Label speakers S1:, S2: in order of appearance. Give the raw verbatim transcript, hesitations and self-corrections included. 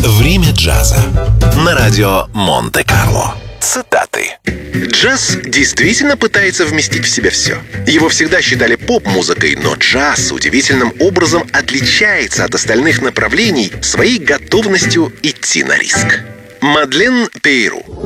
S1: Время джаза на радио Монте-Карло. Цитаты.
S2: Джаз действительно пытается вместить в себя все. Его всегда считали поп-музыкой, но джаз удивительным образом отличается от остальных направлений своей готовностью идти на риск. Мадлен Пейру.